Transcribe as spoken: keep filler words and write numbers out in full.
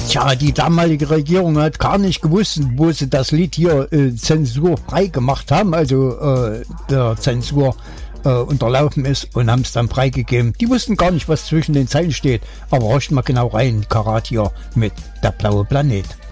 Tja, die damalige Regierung hat gar nicht gewusst, wo sie das Lied hier äh, zensurfrei gemacht haben, also äh, der Zensur äh, unterlaufen ist, und haben es dann freigegeben. Die wussten gar nicht, was zwischen den Zeilen steht, aber horcht mal genau rein, Karat hier mit Der blaue Planet.